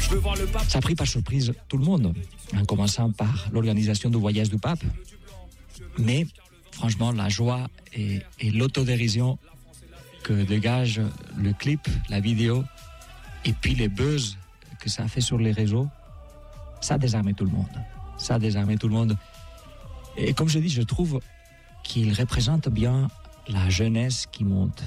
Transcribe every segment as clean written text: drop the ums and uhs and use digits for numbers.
Ça a pris par surprise tout le monde, en commençant par l'organisation du voyage du pape. Mais franchement, la joie et l'autodérision que dégage le clip, la vidéo, et puis les buzz que ça a fait sur les réseaux, ça a désarmé tout le monde. Ça a désarmé tout le monde. Et comme je dis, je trouve qu'il représente bien la jeunesse qui monte.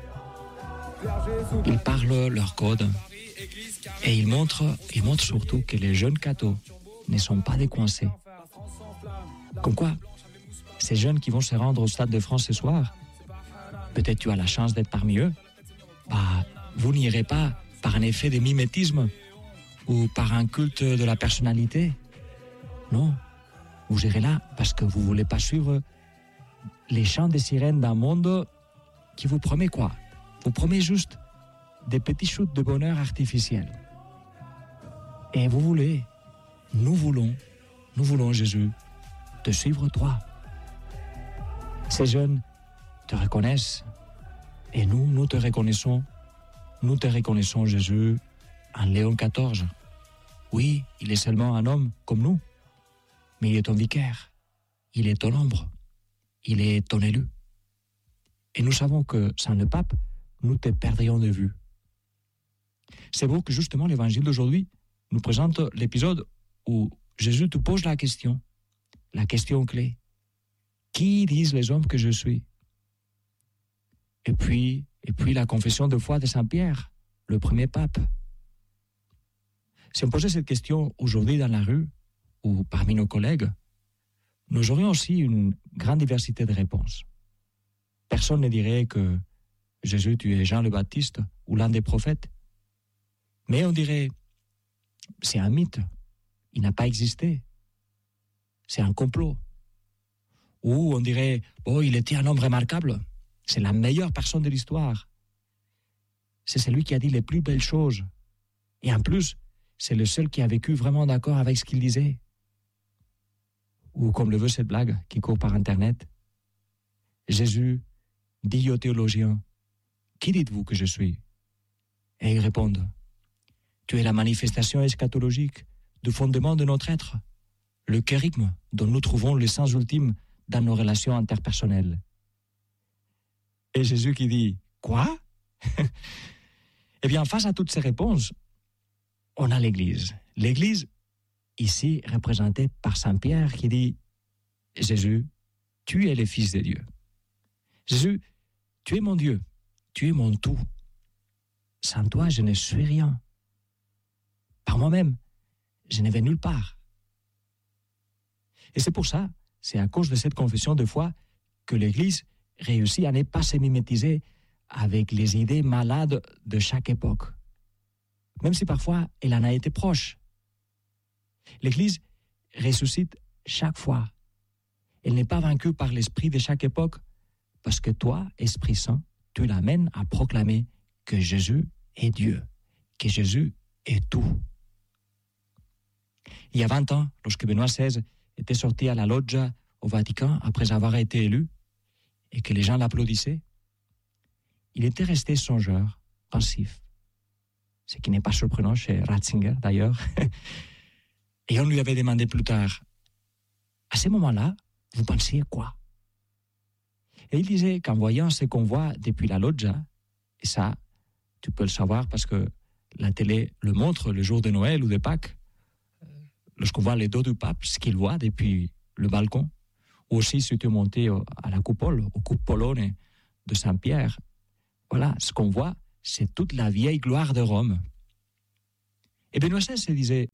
Ils parlent leur code et ils montrent surtout que les jeunes cathos ne sont pas décoincés. Comme quoi, ces jeunes qui vont se rendre au Stade de France ce soir, peut-être tu as la chance d'être parmi eux, vous n'irez pas par un effet de mimétisme ou par un culte de la personnalité. Non, vous irez là parce que vous ne voulez pas suivre les chants des sirènes d'un monde qui vous promet quoi? Vous promet juste des petits shoots de bonheur artificiel. Et nous voulons, Jésus, te suivre toi. Ces jeunes te reconnaissent et nous te reconnaissons. Nous te reconnaissons, Jésus, en Léon XIV. Oui, il est seulement un homme comme nous, mais il est ton vicaire, il est ton ombre, il est ton élu. Et nous savons que sans le pape, nous te perdrions de vue. C'est beau que justement l'évangile d'aujourd'hui nous présente l'épisode où Jésus te pose la question clé. Qui disent les hommes que je suis? Et puis la confession de foi de Saint Pierre, le premier pape. Si on posait cette question aujourd'hui dans la rue ou parmi nos collègues, nous aurions aussi une grande diversité de réponses. Personne ne dirait que Jésus, tu es Jean le Baptiste ou l'un des prophètes. Mais on dirait, c'est un mythe, il n'a pas existé. C'est un complot. Ou on dirait, il était un homme remarquable, c'est la meilleure personne de l'histoire. C'est celui qui a dit les plus belles choses. Et en plus, c'est le seul qui a vécu vraiment d'accord avec ce qu'il disait. Ou comme le veut cette blague qui court par Internet, Jésus dit aux théologiens, qui dites-vous que je suis? Et ils répondent, tu es la manifestation eschatologique du fondement de notre être, le kérigme dont nous trouvons le sens ultime dans nos relations interpersonnelles. Et Jésus qui dit, quoi? Eh bien, face à toutes ces réponses, on a l'Église. L'Église, ici représentée par Saint Pierre, qui dit, Jésus, tu es le Fils de Dieu. Jésus, tu es mon Dieu, tu es mon tout. Sans toi, je ne suis rien. Par moi-même, je ne vais nulle part. Et c'est pour ça, c'est à cause de cette confession de foi que l'Église réussit à ne pas se mimétiser avec les idées malades de chaque époque, même si parfois elle en a été proche. L'Église ressuscite chaque fois. Elle n'est pas vaincue par l'esprit de chaque époque, parce que toi, Esprit Saint, tu l'amènes à proclamer que Jésus est Dieu, que Jésus est tout. Il y a 20 ans, lorsque Benoît XVI était sorti à la loggia au Vatican après avoir été élu, et que les gens l'applaudissaient, il était resté songeur, pensif, ce qui n'est pas surprenant chez Ratzinger d'ailleurs. Et on lui avait demandé plus tard, à ce moment-là, vous pensiez quoi? Et il disait qu'en voyant ce qu'on voit depuis la loggia, et ça, tu peux le savoir parce que la télé le montre le jour de Noël ou de Pâques, lorsqu'on voit les dos du pape, ce qu'il voit depuis le balcon, ou aussi si tu es monté à la coupole, au cupolone de Saint-Pierre, voilà, ce qu'on voit, c'est toute la vieille gloire de Rome. Et Benoît XVI se disait,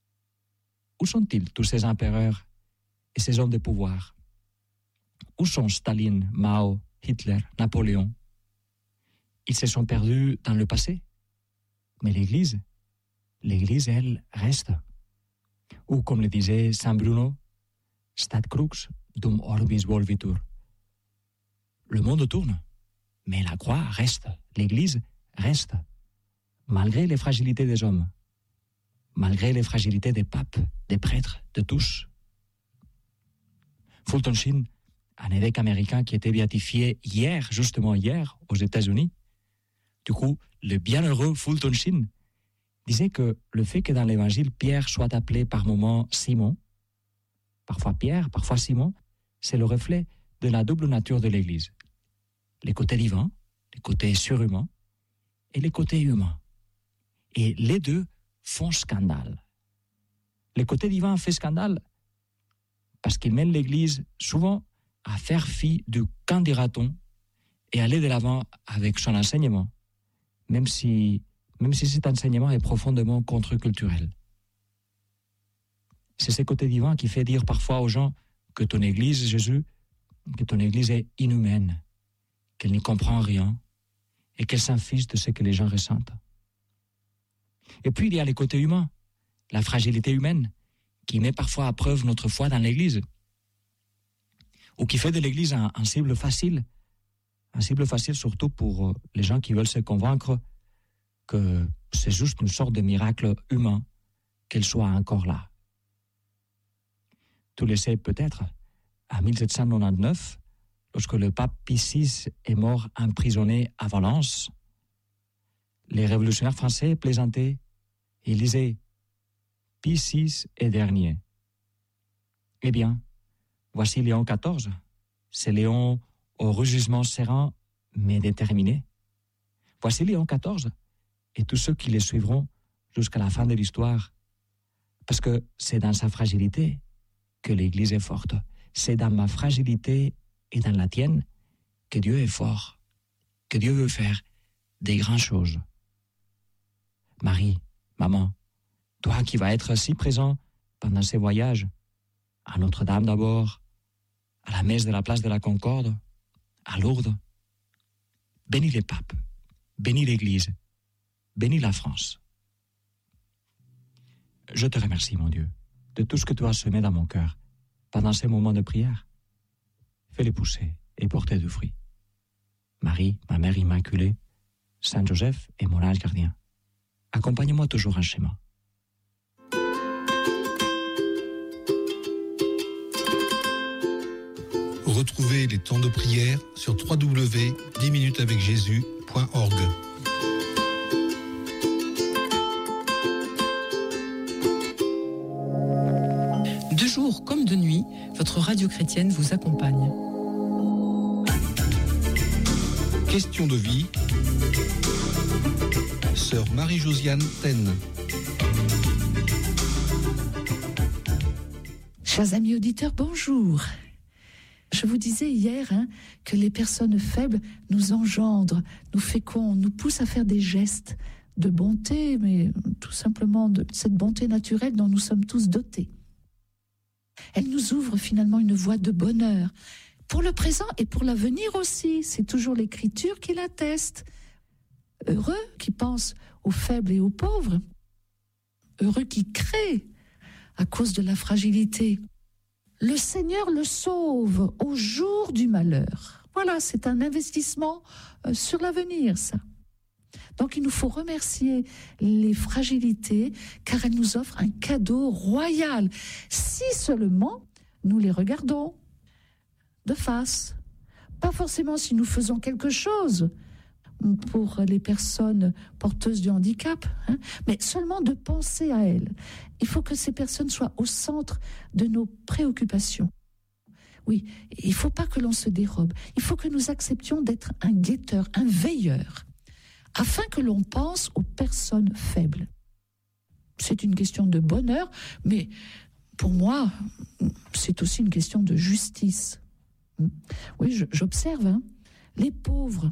où sont-ils tous ces empereurs et ces hommes de pouvoir? Où sont Staline, Mao, Hitler, Napoléon? Ils se sont perdus dans le passé. Mais l'Église, elle, reste. Ou comme le disait Saint Bruno, Stat crux dum orbis volvitur. Le monde tourne, mais la croix reste, l'Église reste, malgré les fragilités des hommes, malgré les fragilités des papes, des prêtres, de tous. Fulton Sheen, un évêque américain qui était béatifié justement hier, aux États-Unis. Du coup, le bienheureux Fulton Sheen, disait que le fait que dans l'Évangile, Pierre soit appelé par moments Simon, parfois Pierre, parfois Simon, c'est le reflet de la double nature de l'Église. Les côtés divins, les côtés surhumains et les côtés humains. Et les deux font scandale. Le côté divin fait scandale parce qu'il mène l'Église souvent à faire fi du qu'en dira-t-on et aller de l'avant avec son enseignement, même si cet enseignement est profondément contre-culturel. C'est ce côté divin qui fait dire parfois aux gens que ton Église, Jésus, que ton Église est inhumaine, qu'elle n'y comprend rien et qu'elle s'en fiche de ce que les gens ressentent. Et puis il y a les côtés humains, la fragilité humaine, qui met parfois à preuve notre foi dans l'Église, ou qui fait de l'Église un cible facile surtout pour les gens qui veulent se convaincre que c'est juste une sorte de miracle humain qu'elle soit encore là. Tu le sais peut-être, en 1799, lorsque le pape Pie VI est mort emprisonné à Valence, les révolutionnaires français plaisantaient et lisaient « Pie VI est dernier ». Eh bien, voici Léon XIV. C'est Léon au rugissement serein mais déterminé. Voici Léon XIV et tous ceux qui les suivront jusqu'à la fin de l'histoire. Parce que c'est dans sa fragilité que l'Église est forte. C'est dans ma fragilité et dans la tienne que Dieu est fort, que Dieu veut faire des grandes choses. Marie, maman, toi qui vas être si présent pendant ces voyages, à Notre-Dame d'abord, à la messe de la place de la Concorde, à Lourdes, bénis les papes, bénis l'Église, bénis la France. Je te remercie, mon Dieu, de tout ce que tu as semé dans mon cœur pendant ces moments de prière. Fais-les pousser et porter du fruit. Marie, ma mère immaculée, Saint Joseph et mon ange gardien, accompagne-moi toujours en chemin. Retrouvez les temps de prière sur www.10minutesavecjésus.org. De jour comme de nuit, votre radio chrétienne vous accompagne. Question de vie. Sœur Marie-Josiane Taine. Chers amis auditeurs, bonjour. Je vous disais hier que les personnes faibles nous engendrent, nous fécondent, nous poussent à faire des gestes de bonté, mais tout simplement de cette bonté naturelle dont nous sommes tous dotés. Elle nous ouvre finalement une voie de bonheur, pour le présent et pour l'avenir aussi. C'est toujours l'Écriture qui l'atteste. Heureux qui pense aux faibles et aux pauvres, heureux qui crée à cause de la fragilité. Le Seigneur le sauve au jour du malheur. Voilà, c'est un investissement sur l'avenir, ça. Donc il nous faut remercier les fragilités car elles nous offrent un cadeau royal. Si seulement nous les regardons de face. Pas forcément si nous faisons quelque chose pour les personnes porteuses du handicap, mais seulement de penser à elles. Il faut que ces personnes soient au centre de nos préoccupations. Oui, il ne faut pas que l'on se dérobe. Il faut que nous acceptions d'être un guetteur, un veilleur, afin que l'on pense aux personnes faibles. C'est une question de bonheur, mais pour moi, c'est aussi une question de justice. Oui, j'observe, les pauvres,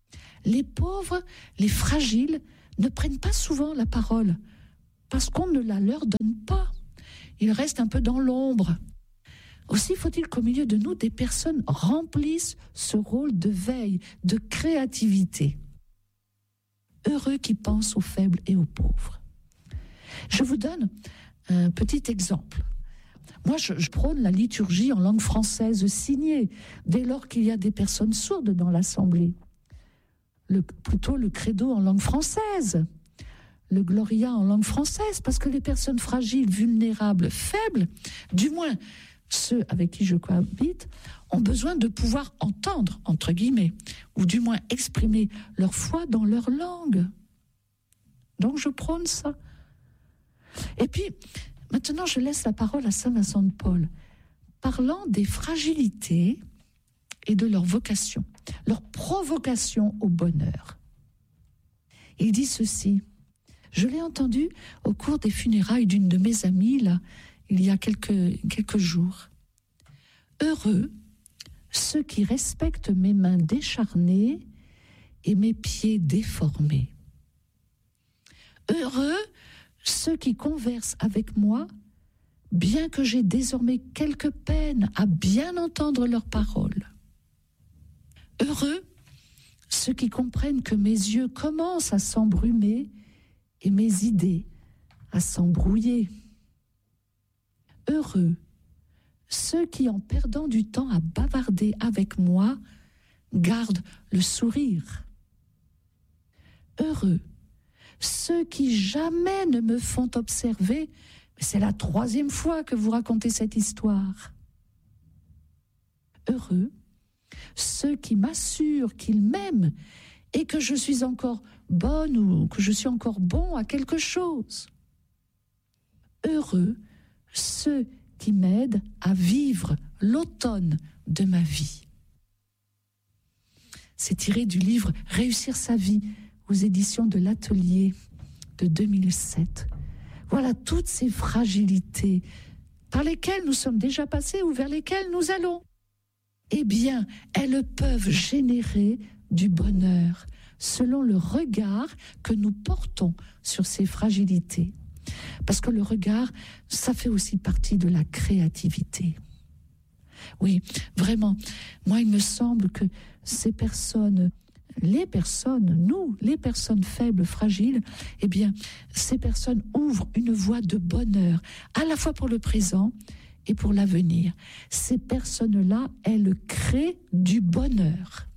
les fragiles ne prennent pas souvent la parole parce qu'on ne la leur donne pas. Ils restent un peu dans l'ombre. Aussi faut-il qu'au milieu de nous, des personnes remplissent ce rôle de veille, de créativité. Heureux qui pensent aux faibles et aux pauvres. Je vous donne un petit exemple. Moi, je prône la liturgie en langue française signée, dès lors qu'il y a des personnes sourdes dans l'Assemblée. Plutôt le credo en langue française, le gloria en langue française, parce que les personnes fragiles, vulnérables, faibles, du moins ceux avec qui je cohabite, ont besoin de pouvoir entendre, entre guillemets, ou du moins exprimer leur foi dans leur langue. Donc je prône ça. Et puis, maintenant, je laisse la parole à Saint Vincent de Paul, parlant des fragilités et de leur vocation, leur provocation au bonheur. Il dit ceci, je l'ai entendu au cours des funérailles d'une de mes amies, là, il y a quelques jours. Heureux ceux qui respectent mes mains décharnées et mes pieds déformés. Heureux ceux qui conversent avec moi, bien que j'ai désormais quelque peine à bien entendre leurs paroles. Heureux ceux qui comprennent que mes yeux commencent à s'embrumer et mes idées à s'embrouiller. Heureux ceux qui, en perdant du temps à bavarder avec moi, gardent le sourire. Heureux ceux qui jamais ne me font observer, mais c'est la 3e fois que vous racontez cette histoire. Heureux ceux qui m'assurent qu'ils m'aiment et que je suis encore bonne ou que je suis encore bon à quelque chose. Heureux ceux qui m'aident à vivre l'automne de ma vie. C'est tiré du livre « Réussir sa vie » aux éditions de l'Atelier de 2007. Voilà toutes ces fragilités par lesquelles nous sommes déjà passés ou vers lesquelles nous allons. Eh bien, elles peuvent générer du bonheur selon le regard que nous portons sur ces fragilités. Parce que le regard, ça fait aussi partie de la créativité. Oui, vraiment, moi, il me semble que ces personnes, les personnes faibles, fragiles, eh bien, ces personnes ouvrent une voie de bonheur, à la fois pour le présent et pour l'avenir. Ces personnes-là, elles créent du bonheur.